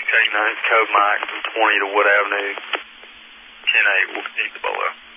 K9 Code Mike from 20 to Wood Avenue, 10-8, we'll continue the below.